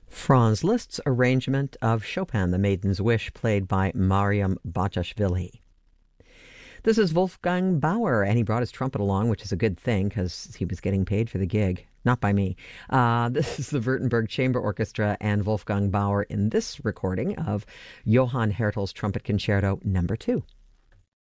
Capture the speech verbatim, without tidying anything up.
Franz Liszt's arrangement of Chopin, The Maiden's Wish, played by Mariam Bachashvili. This is Wolfgang Bauer, and he brought his trumpet along, which is a good thing because he was getting paid for the gig. Not by me. Uh, this is the Württemberg Chamber Orchestra and Wolfgang Bauer in this recording of Johann Hertel's Trumpet Concerto Number Two.